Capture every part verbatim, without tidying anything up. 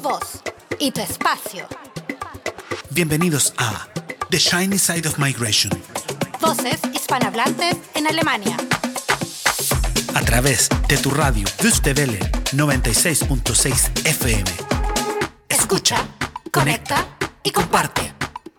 voz y tu espacio. Bienvenidos a The Shiny Side of Migration. Voces hispanohablantes en Alemania. A través de tu radio Deutsche Welle noventa y seis punto seis F M. Escucha, conecta y comparte.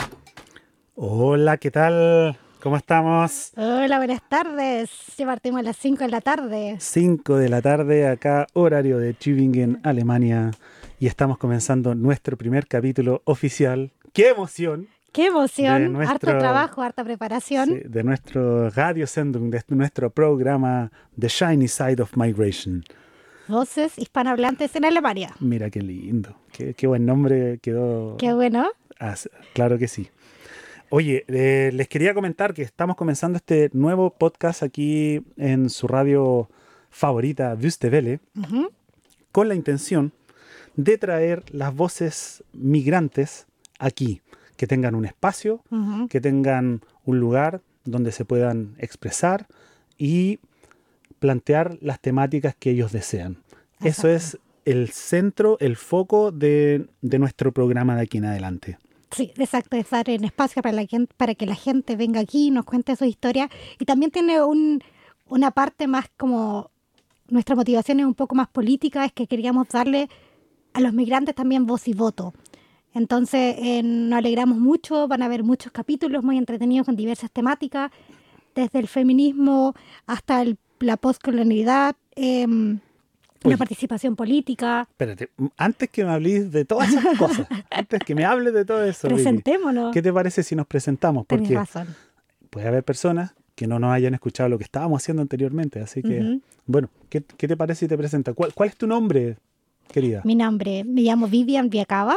Hola, ¿qué tal? ¿Cómo estamos? Hola, buenas tardes. Ya partimos a las cinco de la tarde. cinco de la tarde, acá, horario de Tübingen, Alemania. Y estamos comenzando nuestro primer capítulo oficial. ¡Qué emoción! ¡Qué emoción! Nuestro, harto trabajo, harta preparación. Sí, de nuestro Radiosendung, de nuestro programa The Shiny Side of Migration. Voces hispanohablantes en Alemania. Mira qué lindo. Qué, qué buen nombre quedó. ¡Qué bueno! Ah, claro que sí. Oye, eh, les quería comentar que estamos comenzando este nuevo podcast aquí en su radio favorita, Deutsche Welle, Uh-huh. con la intención de traer las voces migrantes aquí, que tengan un espacio, Uh-huh. que tengan un lugar donde se puedan expresar y plantear las temáticas que ellos desean. Eso Exacto. es el centro, el foco de, de nuestro programa de aquí en adelante. Sí, exacto, es dar un espacio para, la gente, para que la gente venga aquí y nos cuente su historia. Y también tiene un, una parte más como, nuestra motivación es un poco más política, es que queríamos darle a los migrantes también voz y voto. Entonces eh, nos alegramos mucho, van a haber muchos capítulos muy entretenidos con diversas temáticas, desde el feminismo hasta el, la postcolonialidad, eh, la participación política. Espérate, antes que me hables de todas esas cosas, antes que me hables de todo eso, Vicky, Presentémonos. ¿qué te parece si nos presentamos? Tenés Porque razón. puede haber personas que no nos hayan escuchado lo que estábamos haciendo anteriormente, así que, Ujú. bueno, ¿qué, qué te parece si te presentas? ¿Cuál, ¿Cuál es tu nombre, querida? Mi nombre, me llamo Vivian Viacaba.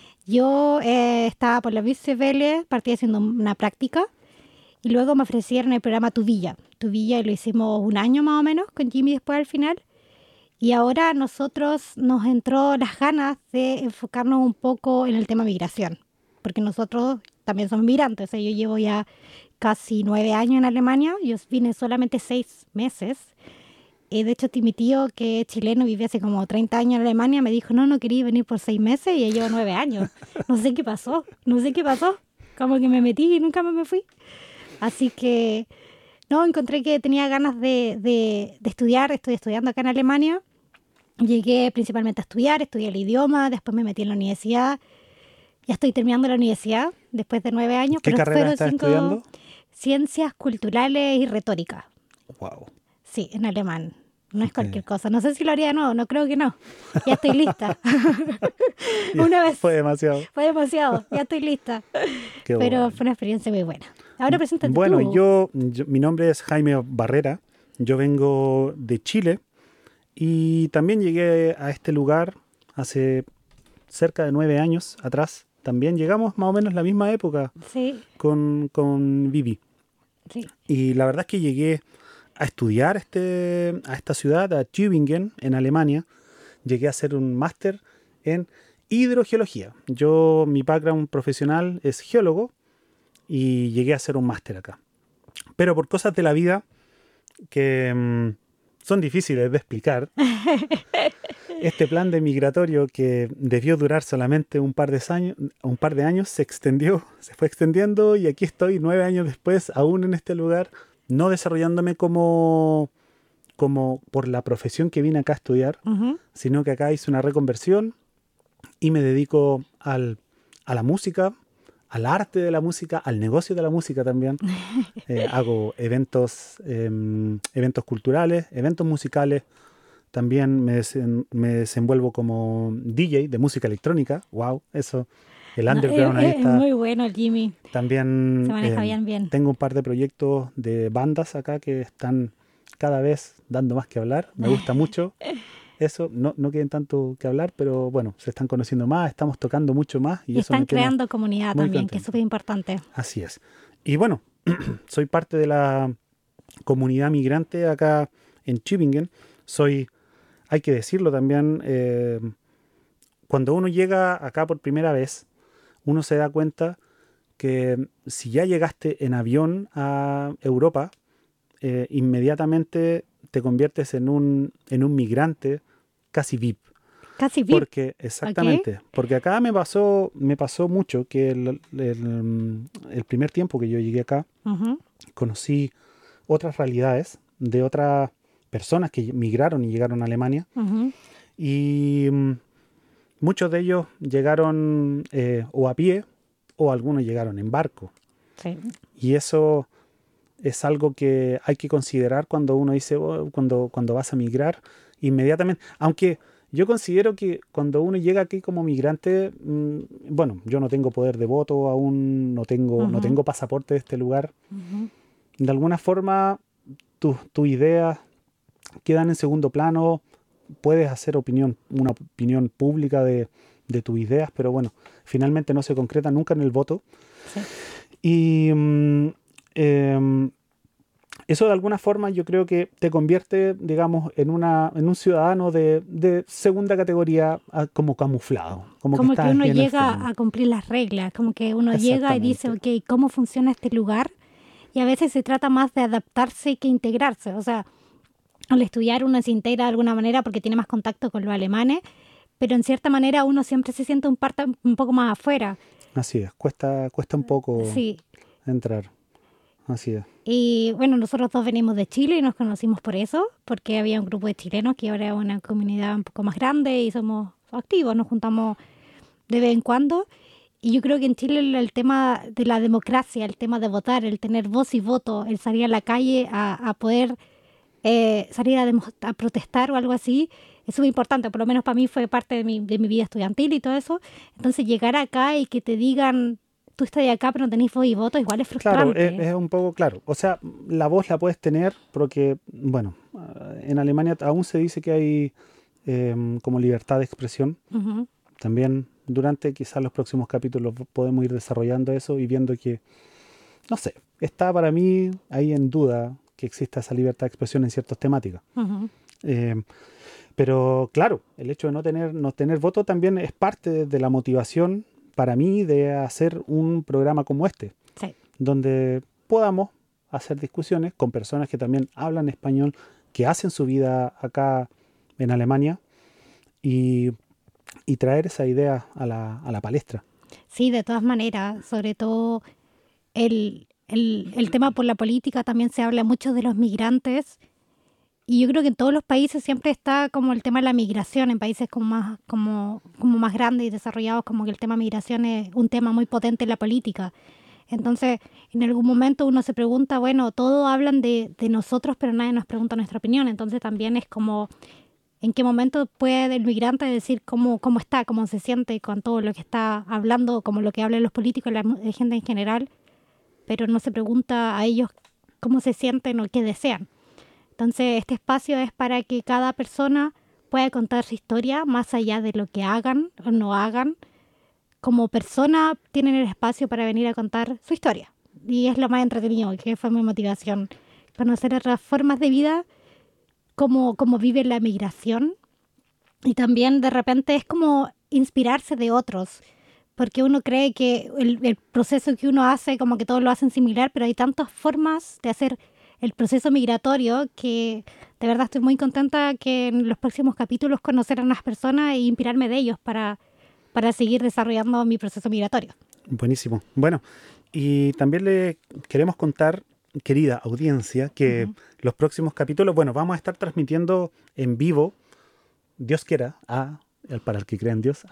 Yo eh, estaba por la Deutsche Welle, partí haciendo una práctica y luego me ofrecieron el programa Tu Villa. Tu Villa y lo hicimos un año más o menos con Jimmy después al final. Y ahora a nosotros nos entró las ganas de enfocarnos un poco en el tema migración, porque nosotros también somos migrantes. O sea, yo llevo ya casi nueve años en Alemania, yo vine solamente seis meses. Eh, de hecho, mi tío, que es chileno, vive hace como treinta años en Alemania, me dijo, no, no quería venir por seis meses y ya llevo nueve años. No sé qué pasó, no sé qué pasó. Como que me metí y nunca más me fui. Así que, no, encontré que tenía ganas de, de, de estudiar, estoy estudiando acá en Alemania. Llegué principalmente a estudiar, estudié el idioma, después me metí en la universidad. Ya estoy terminando la universidad después de nueve años. ¿Qué pero carrera fueron estás cinco- estudiando? Ciencias culturales y retórica. Wow. Sí, en alemán. No es Ok. cualquier cosa. No sé si lo haría de nuevo, no creo que no. Ya estoy lista. Una vez Fue demasiado. fue demasiado, ya estoy lista. Qué Pero bueno. fue una experiencia muy buena. Ahora preséntate Bueno, tú. yo, yo, mi nombre es Jaime Barrera, yo vengo de Chile y también llegué a este lugar hace cerca de nueve años atrás. También llegamos más o menos la misma época Sí, con, con Vivi. sí. Y la verdad es que llegué a estudiar este, a esta ciudad, a Tübingen, en Alemania. Llegué a hacer un máster en hidrogeología. Yo, mi background profesional es geólogo y llegué a hacer un máster acá. Pero por cosas de la vida que mm, son difíciles de explicar, este plan de migratorio que debió durar solamente un par de años, un par de años se extendió, se fue extendiendo y aquí estoy nueve años después, aún en este lugar, no desarrollándome como, como por la profesión que vine acá a estudiar, Ujú. sino que acá hice una reconversión y me dedico al, a la música, al arte de la música, al negocio de la música también. Eh, hago eventos, eh, eventos culturales, eventos musicales. También me, desen- me desenvuelvo como D J de música electrónica. Wow, eso. El No, underground es, ahí es está. muy bueno, Jimmy. También Se maneja eh, bien, bien. tengo un par de proyectos de bandas acá que están cada vez dando más que hablar. Me gusta mucho eso. No, no quieren tanto que hablar, pero bueno, se están conociendo más, estamos tocando mucho más. Y, Y eso están me tiene creando comunidad muy también, que es contento. súper importante. Así es. Y bueno, soy parte de la comunidad migrante acá en Tübingen. Soy, hay que decirlo también, eh, cuando uno llega acá por primera vez, uno se da cuenta que si ya llegaste en avión a Europa, eh, inmediatamente te conviertes en un, en un migrante casi V I P. Casi V I P. Porque, exactamente, Ok. porque acá me pasó, me pasó mucho que el, el- el primer tiempo que yo llegué acá, Ujú, conocí otras realidades de otras personas que migraron y llegaron a Alemania. ujú. Y mm, muchos de ellos llegaron eh, o a pie o algunos llegaron en barco. Sí. Y eso es algo que hay que considerar cuando uno dice, "Oh", cuando, cuando vas a migrar inmediatamente. Aunque yo considero que cuando uno llega aquí como migrante, mm, bueno, yo no tengo poder de voto aún, no tengo, no Ujú. tengo pasaporte de este lugar. Ujú. De alguna forma, tus tus ideas quedan en segundo plano. Puedes hacer opinión, una opinión pública de, de tus ideas, pero bueno, finalmente no se concreta nunca en el voto. Sí. Y mm, em, eso de alguna forma yo creo que te convierte, digamos, en una en un ciudadano de, de segunda categoría, ah, como camuflado, como, Como que que estás uno ahí en el llega fondo. a cumplir las reglas, como que uno llega y dice, ok, Exactamente. ¿cómo funciona este lugar? Y a veces se trata más de adaptarse que integrarse. O sea, al estudiar uno se integra de alguna manera porque tiene más contacto con los alemanes, pero en cierta manera uno siempre se siente un, parte, un poco más afuera. Así es, cuesta, cuesta un poco Sí. entrar. Así es. Y bueno, nosotros dos venimos de Chile y nos conocimos por eso, porque había un grupo de chilenos que ahora es una comunidad un poco más grande y somos activos, nos juntamos de vez en cuando. Y yo creo que en Chile el, el tema de la democracia, el tema de votar, el tener voz y voto, el salir a la calle a, a poder eh, salir a, demo- a protestar o algo así, es muy importante. Por lo menos para mí fue parte de mi, de mi vida estudiantil y todo eso. Entonces llegar acá y que te digan, tú estás acá pero no tenés voz y voto, igual es Claro, es, frustrante. es un poco claro. O sea, la voz la puedes tener porque, bueno, ah, en Alemania aún se dice que hay em, como libertad de expresión. Ujú. También durante quizás los próximos capítulos podemos ir desarrollando eso y viendo que, no sé, está para mí ahí en duda que exista esa libertad de expresión en ciertas temáticas. Ujú. Em, pero claro, el hecho de no tener, no tener voto también es parte de, de la motivación para mí de hacer un programa como este, Sí. donde podamos hacer discusiones con personas que también hablan español, que hacen su vida acá en Alemania y, y traer esa idea a la, a la palestra. Sí, de todas maneras, sobre todo el, el, el tema por la política también se habla mucho de los migrantes y yo creo que en todos los países siempre está como el tema de la migración, en países como más, como, como más grandes y desarrollados, como que el tema migración es un tema muy potente en la política. Entonces, en algún momento uno se pregunta, bueno, todos hablan de, de nosotros, pero nadie nos pregunta nuestra opinión. Entonces también es como, ¿en qué momento puede el migrante decir cómo, cómo está, cómo se siente con todo lo que está hablando, como lo que hablan los políticos, la mu- gente en general, pero no se pregunta a ellos cómo se sienten o qué desean? Entonces, este espacio es para que cada persona pueda contar su historia más allá de lo que hagan o no hagan. Como persona tienen el espacio para venir a contar su historia. Y es lo más entretenido, que fue mi motivación. Conocer otras formas de vida, cómo, cómo vive la migración. Y también de repente es como inspirarse de otros. Porque uno cree que el, el proceso que uno hace, como que todos lo hacen similar, pero hay tantas formas de hacer el proceso migratorio que de verdad estoy muy contenta que en los próximos capítulos conocer a unas personas e inspirarme de ellos para, para seguir desarrollando mi proceso migratorio. Buenísimo. Bueno, y también le queremos contar, querida audiencia, que Ujú. los próximos capítulos, bueno, vamos a estar transmitiendo en vivo, Dios quiera, a, el- para el que cree en Dios.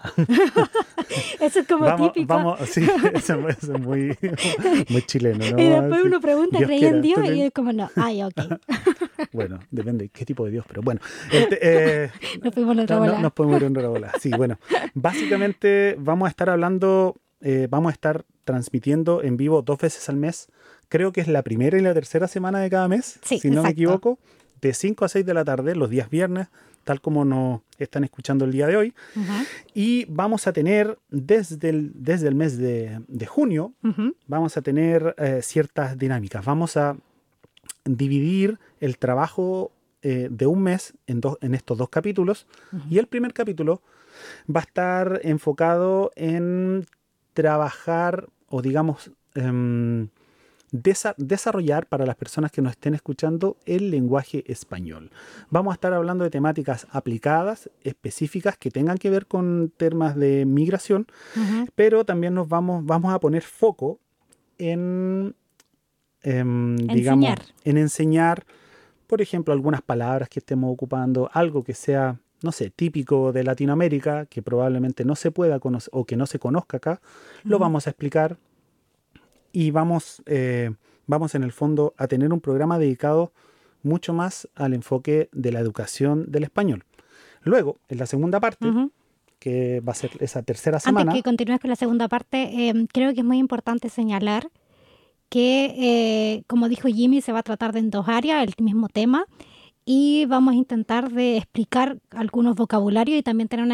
Eso es como Vamos, típico. vamos, sí, eso, eso es muy, muy chileno, ¿no? Y después Sí. uno pregunta, Dios ¿creía en quiera. Dios? Y es como, no, ay, ok. Bueno, depende qué tipo de Dios, pero bueno. Este, eh, Nos fuimos en otra no, no, bola. nos podemos ir en otra bola. Sí, bueno. Básicamente vamos a estar hablando, eh, vamos a estar transmitiendo en vivo dos veces al mes. Creo que es la primera y la tercera semana de cada mes, Sí, si no me exacto. equivoco, de cinco a seis de la tarde, los días viernes, tal como nos están escuchando el día de hoy. Ujú, Y vamos a tener desde el, desde el mes de, de junio, ujú, vamos a tener eh, ciertas dinámicas. Vamos a dividir el trabajo eh, de un mes en, dos, en estos dos capítulos. Y el primer capítulo va a estar enfocado en trabajar o digamos em, desa- desarrollar para las personas que nos estén escuchando el lenguaje español. Vamos a estar hablando de temáticas aplicadas, específicas, que tengan que ver con temas de migración, Ujú. pero también nos vamos, vamos a poner foco en, em, digamos, Enseñar. en enseñar, por ejemplo, algunas palabras que estemos ocupando, algo que sea, no sé, típico de Latinoamérica, que probablemente no se pueda conocer o que no se conozca acá, lo Ujú. vamos a explicar y vamos, eh, vamos en el fondo a tener un programa dedicado mucho más al enfoque de la educación del español. Luego, en la segunda parte, Ujú. que va a ser esa tercera Antes semana, que continúes con la segunda parte, eh, creo que es muy importante señalar que, eh, como dijo Jimmy, se va a tratar de en dos áreas, el mismo tema, y vamos a intentar de explicar algunos vocabularios y también tener una